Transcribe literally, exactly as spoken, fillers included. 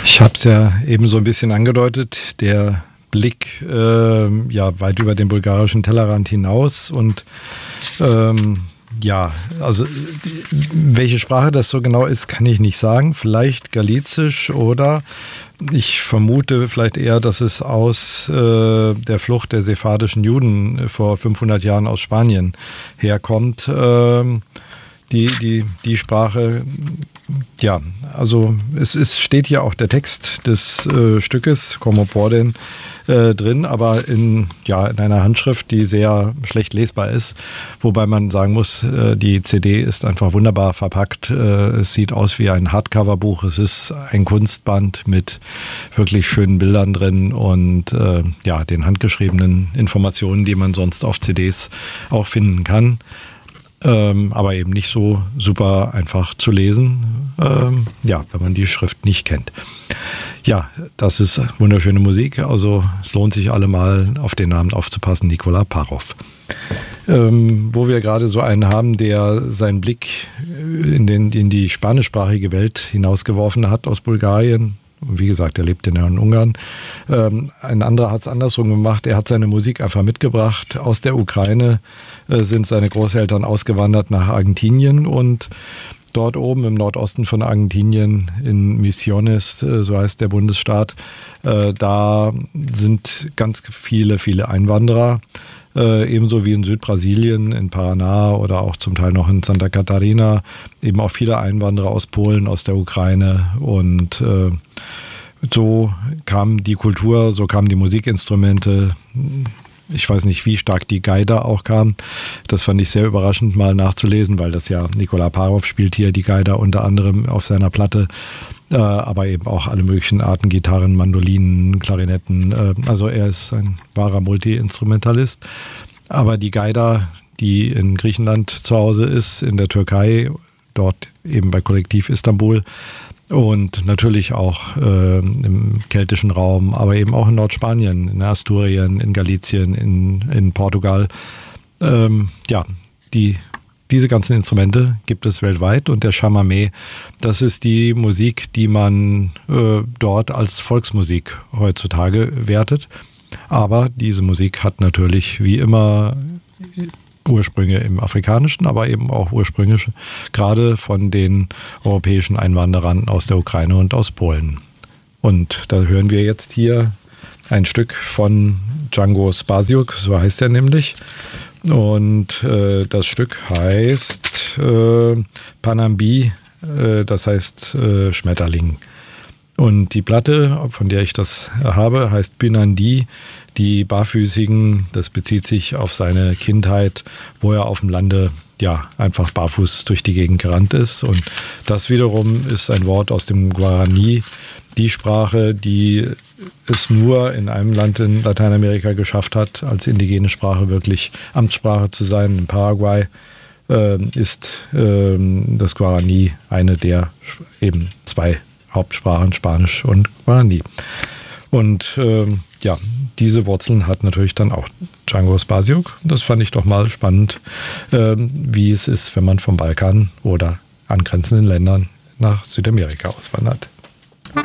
Ich habe es ja eben so ein bisschen angedeutet, der Blick äh, ja weit über den bulgarischen Tellerrand hinaus und ähm, ja, also die, welche Sprache das so genau ist, kann ich nicht sagen. Vielleicht Galizisch oder ich vermute vielleicht eher, dass es aus äh, der Flucht der sephardischen Juden vor fünfhundert Jahren aus Spanien herkommt. Ähm, die, die, die Sprache, ja, also es ist, steht hier auch der Text des äh, Stückes, Como Porden, äh, drin, aber in, ja, in einer Handschrift, die sehr schlecht lesbar ist, wobei man sagen muss, äh, die C D ist einfach wunderbar verpackt. Äh, es sieht aus wie ein Hardcover-Buch, es ist ein Kunstband mit wirklich schönen Bildern drin und äh, ja, den handgeschriebenen Informationen, die man sonst auf C Ds auch finden kann. Ähm, aber eben nicht so super einfach zu lesen, ähm, ja, wenn man die Schrift nicht kennt. Ja, das ist wunderschöne Musik, also es lohnt sich allemal auf den Namen aufzupassen, Nikola Parov. Ähm, wo wir gerade so einen haben, der seinen Blick in, den, in die spanischsprachige Welt hinausgeworfen hat aus Bulgarien. Wie gesagt, er lebt in Ungarn. Ähm, ein anderer hat es andersrum gemacht. Er hat seine Musik einfach mitgebracht. Aus der Ukraine äh, sind seine Großeltern ausgewandert nach Argentinien und dort oben im Nordosten von Argentinien in Misiones, äh, so heißt der Bundesstaat, äh, da sind ganz viele, viele Einwanderer. Äh, ebenso wie in Südbrasilien, in Paraná oder auch zum Teil noch in Santa Catarina, eben auch viele Einwanderer aus Polen, aus der Ukraine und äh, so kam die Kultur, so kamen die Musikinstrumente. Ich weiß nicht, wie stark die Gaida auch kam. Das fand ich sehr überraschend mal nachzulesen, weil das ja Nikola Parov spielt hier die Gaida unter anderem auf seiner Platte. Äh, aber eben auch alle möglichen Arten, Gitarren, Mandolinen, Klarinetten. Äh, also er ist ein wahrer Multi-Instrumentalist. Aber die Gaida, die in Griechenland zu Hause ist, in der Türkei, dort eben bei Kollektiv Istanbul und natürlich auch äh, im keltischen Raum, aber eben auch in Nordspanien, in Asturien, in Galicien, in, in Portugal. Ähm, ja, die Diese ganzen Instrumente gibt es weltweit und der Chamamé, das ist die Musik, die man äh, dort als Volksmusik heutzutage wertet. Aber diese Musik hat natürlich wie immer Ursprünge im Afrikanischen, aber eben auch Ursprünge gerade von den europäischen Einwanderern aus der Ukraine und aus Polen. Und da hören wir jetzt hier ein Stück von Django Spasiuk, so heißt er nämlich. Und äh, das Stück heißt äh, Panambi, äh, das heißt äh, Schmetterling. Und die Platte, von der ich das habe, heißt Pinandi, die Barfüßigen. Das bezieht sich auf seine Kindheit, wo er auf dem Lande ja einfach barfuß durch die Gegend gerannt ist. Und das wiederum ist ein Wort aus dem Guarani, die Sprache, die es nur in einem Land in Lateinamerika geschafft hat, als indigene Sprache wirklich Amtssprache zu sein. In Paraguay äh, ist äh, das Guarani eine der eben zwei Hauptsprachen, Spanisch und Guarani. Und äh, ja, diese Wurzeln hat natürlich dann auch Django Spasiuk. Das fand ich doch mal spannend, äh, wie es ist, wenn man vom Balkan oder angrenzenden Ländern nach Südamerika auswandert.